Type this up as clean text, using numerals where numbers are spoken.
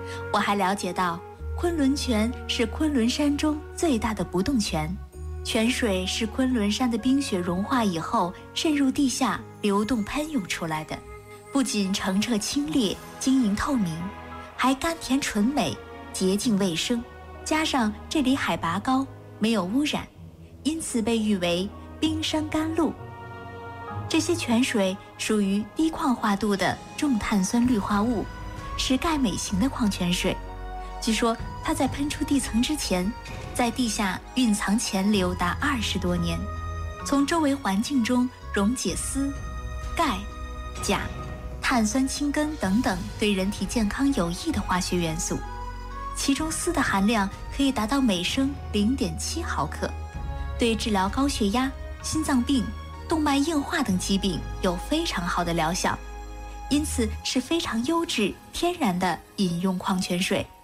我还了解到，昆仑泉是昆仑山中最大的不动泉，泉水是昆仑山的冰雪融化以后渗入地下流动喷涌出来的，不仅澄澈清冽、晶莹透明，还甘甜纯美、洁净卫生。加上这里海拔高，没有污染，因此被誉为冰山甘露。这些泉水属于低矿化度的重碳酸氯化物，是钙镁型的矿泉水。据说它在喷出地层之前，在地下蕴藏潜流达20多年，从周围环境中溶解锶、钙、钾、碳酸氢根等等对人体健康有益的化学元素，其中锶的含量可以达到每升0.7毫克，对治疗高血压、心脏病、动脉硬化等疾病有非常好的疗效，因此是非常优质天然的饮用矿泉水。